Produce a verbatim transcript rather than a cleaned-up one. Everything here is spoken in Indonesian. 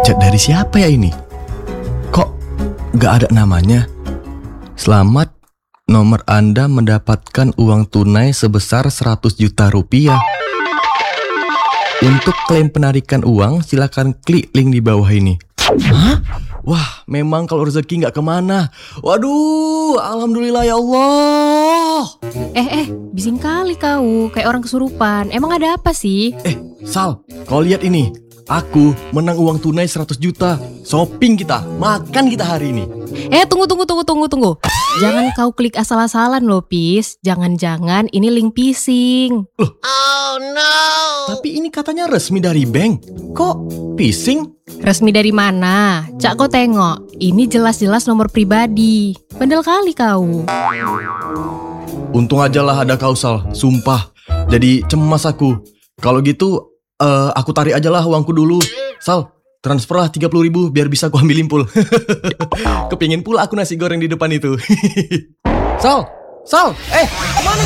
Chat dari siapa ya ini? Kok gak ada namanya? Selamat, nomor Anda mendapatkan uang tunai sebesar seratus juta rupiah. Untuk klaim penarikan uang, silakan klik link di bawah ini. Hah? Wah, memang kalau rezeki nggak kemana. Waduh, alhamdulillah ya Allah. Eh, eh, bising kali kau, kayak orang kesurupan. Emang ada apa sih? Eh, Sal, kau lihat ini. Aku menang uang tunai seratus juta. Shopping kita, makan kita hari ini. Eh, tunggu, tunggu, tunggu, tunggu, tunggu. Jangan kau klik asal-asalan loh, Pis. Jangan-jangan ini link phishing. Loh. Oh no. Tapi ini katanya resmi dari bank. Kok phishing? Resmi dari mana? Cak, kau tengok. Ini jelas-jelas nomor pribadi. Bandel kali kau. Untung aja lah ada kau, Sal. Sumpah. Jadi cemas aku. Kalau gitu, uh, aku tarik aja lah uangku dulu. Sal, transferlah tiga puluh ribu biar bisa aku ambilin pul. Kepingin pula aku nasi goreng di depan itu. Sal, Sal, eh, kemana?